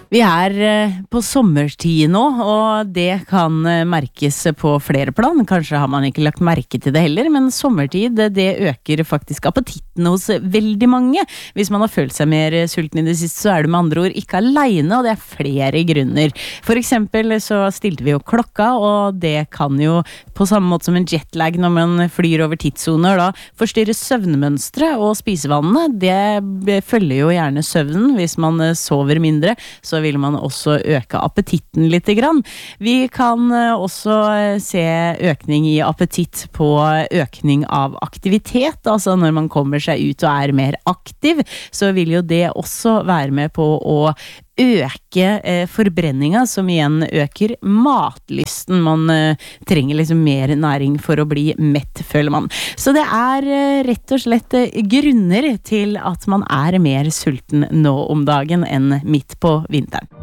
Vi på sommertid nå, og det kan merkes på flere plan. Kanskje har man ikke lagt merke til det heller, men sommertid, det øker faktisk appetitten hos veldig mange. Hvis man har følt seg mer sulten i det siste, så det med andre ord ikke alene, og det flere grunner. For eksempel så stilte vi jo klokka, og det kan jo på samme måte som en jetlag når man flyr over tidssoner, da forstyrre søvnmønstre og spisevannene. Det følger jo gjerne søvnen. Hvis man sover mindre, så vil man også øke appetitten litt grann. Vi kan også se økning i appetitt på økning av aktivitet, altså når man kommer seg ut og mer aktiv, så vil jo det også være med på å øke forbrenninga, som igjen øker matlysten. Man trenger liksom mer næring for å bli mett, føler man. Så det rett og slett grunner til at man mer sulten nå om dagen enn midt på vinteren.